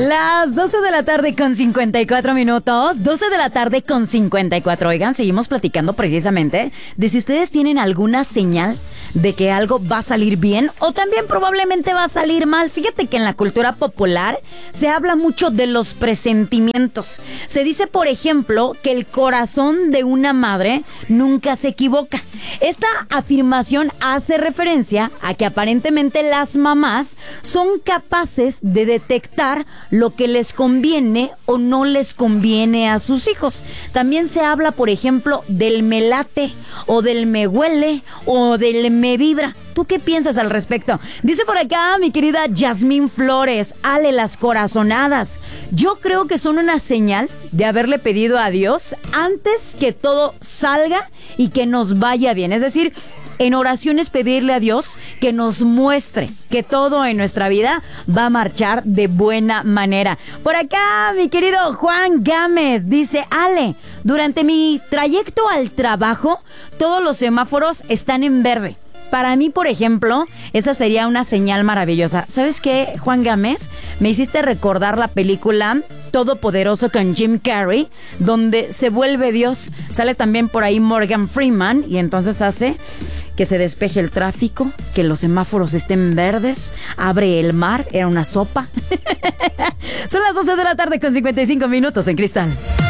Las 12 de la tarde con 54 minutos. 12 de la tarde con 54. Oigan, seguimos platicando precisamente de si ustedes tienen alguna señal de que algo va a salir bien o también probablemente va a salir mal. Fíjate que en la cultura popular se habla mucho de los presentimientos. Se dice, por ejemplo, que el corazón de una madre nunca se equivoca. Esta afirmación hace referencia a que aparentemente las mamás son capaces de detectar lo que les conviene o no les conviene a sus hijos. También se habla, por ejemplo, del me late o del me huele o del me vibra. ¿Tú qué piensas al respecto? Dice por acá mi querida Yasmín Flores, Ale, las corazonadas. Yo creo que son una señal de haberle pedido a Dios antes que todo salga y que nos vaya bien. Es decir, en oraciones pedirle a Dios que nos muestre que todo en nuestra vida va a marchar de buena manera. Por acá, mi querido Juan Gámez dice, Ale, durante mi trayecto al trabajo, todos los semáforos están en verde. Para mí, por ejemplo, esa sería una señal maravillosa. ¿Sabes qué, Juan Gámez? Me hiciste recordar la película Todopoderoso con Jim Carrey, donde se vuelve Dios. Sale también por ahí Morgan Freeman y entonces hace que se despeje el tráfico, que los semáforos estén verdes, abre el mar, era una sopa. Son las 12 de la tarde con 55 minutos en Cristal.